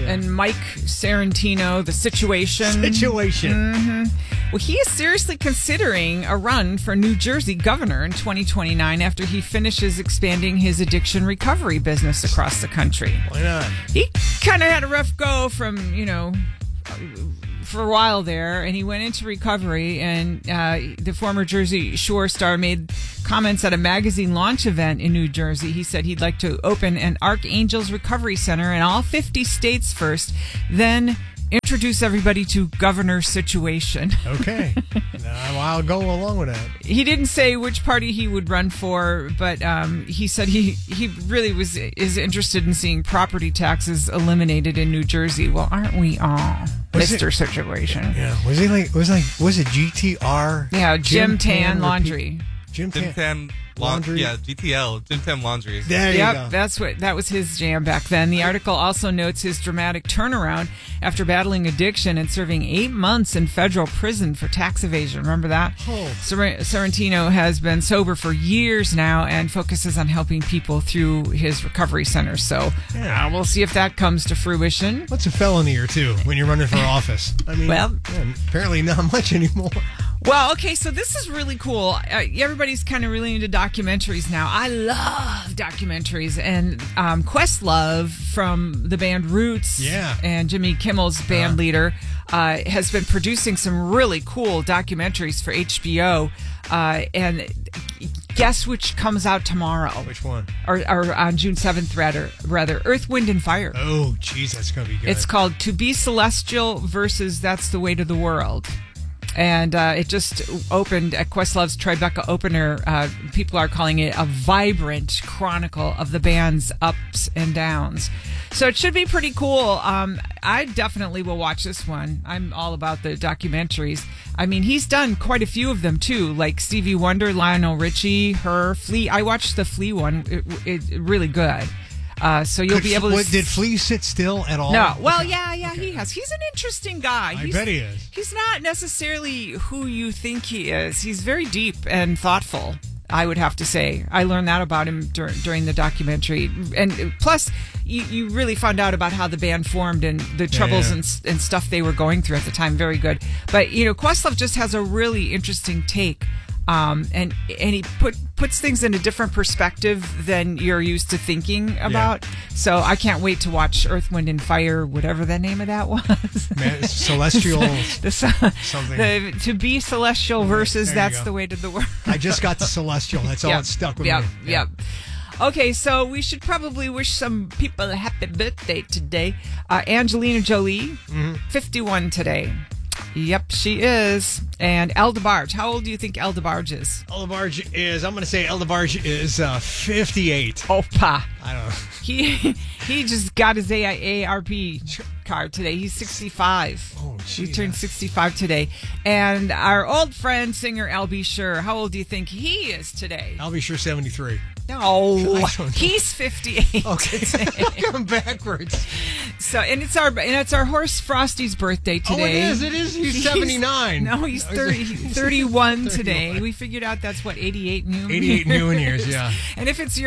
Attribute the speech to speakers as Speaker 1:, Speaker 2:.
Speaker 1: and Mike Sarantino, The Situation.
Speaker 2: Situation.
Speaker 1: Well, he is seriously considering a run for New Jersey governor in 2029 after he finishes expanding his addiction recovery business across the country.
Speaker 2: Why not?
Speaker 1: He kind of had a rough go from, for a while there, and he went into recovery, and the former Jersey Shore star made comments at a magazine launch event in New Jersey. He said he'd like to open an Archangels Recovery Center in all 50 states first, then introduce everybody to Governor Situation.
Speaker 2: Okay. I'll go along with that.
Speaker 1: He didn't say which party he would run for, but he said he really is interested in seeing property taxes eliminated in New Jersey. Well, aren't we all, Mr. Situation?
Speaker 2: Yeah. Was it GTR?
Speaker 1: Yeah, Jim Tan Laundry.
Speaker 3: Jim Tan Laundry. Yeah, GTL, Jim Tan Laundry.
Speaker 2: There you go.
Speaker 1: That was his jam back then. The article also notes his dramatic turnaround after battling addiction and serving 8 months in federal prison for tax evasion. Remember that?
Speaker 2: Oh.
Speaker 1: Sarantino has been sober for years now and focuses on helping people through his recovery center. So we'll see if that comes to fruition.
Speaker 2: What's a felony or two when you're running for office? I mean, apparently not much anymore.
Speaker 1: Well, okay, so this is really cool. Everybody's kind of really into documentaries now. I love documentaries. And Questlove from the band Roots and Jimmy Kimmel's band leader has been producing some really cool documentaries for HBO. And guess which comes out tomorrow?
Speaker 2: Which one?
Speaker 1: Or on June 7th, rather. Earth, Wind, and Fire.
Speaker 2: Oh, geez, that's going to be good.
Speaker 1: It's called To Be Celestial versus That's the Way to the World. And it just opened at Questlove's Tribeca opener. People are calling it a vibrant chronicle of the band's ups and downs. So it should be pretty cool. I definitely will watch this one. I'm all about the documentaries. I mean, he's done quite a few of them, too, like Stevie Wonder, Lionel Richie, Her, Flea. I watched the Flea one. It's really good. So you'll be able to...
Speaker 2: Did Flea sit still at all?
Speaker 1: No. Well, yeah, he has. He's an interesting guy.
Speaker 2: I bet he is.
Speaker 1: He's not necessarily who you think he is. He's very deep and thoughtful, I would have to say. I learned that about him during the documentary. And plus, you really found out about how the band formed and the troubles and stuff they were going through at the time. Very good. But, Questlove just has a really interesting take. And he puts things in a different perspective than you're used to thinking about. So I can't wait to watch Earth, Wind, and Fire, whatever the name of that was.
Speaker 2: Celestial something.
Speaker 1: To Be Celestial versus That's the Way to the World.
Speaker 2: I just got the Celestial. That's all that stuck with me.
Speaker 1: Yep. Okay, so we should probably wish some people a happy birthday today. Angelina Jolie, 51 today. Yep, she is. And El DeBarge. How old do you think El DeBarge is?
Speaker 2: El DeBarge is, I'm going to say El DeBarge is 58.
Speaker 1: Opa.
Speaker 2: I don't know.
Speaker 1: He just got his AARP card today. He's 65.
Speaker 2: Oh,
Speaker 1: He turned 65 today. And our old friend, singer Al B. Sure, how old do you think he is today?
Speaker 2: I'll be sure 73.
Speaker 1: No, he's 58.
Speaker 2: Okay, I'm backwards.
Speaker 1: So, and it's our horse Frosty's birthday today.
Speaker 2: Oh, it is. He's 79.
Speaker 1: No, he's 31 today. We figured out that's 88 new.
Speaker 2: 88 new years, yeah.
Speaker 1: And if it's your